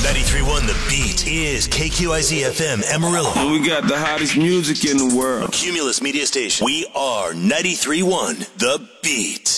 93.1 The Beat is KQIZ FM Amarillo. And we got the hottest music in the world. Cumulus Media Station. We are 93.1 The Beat.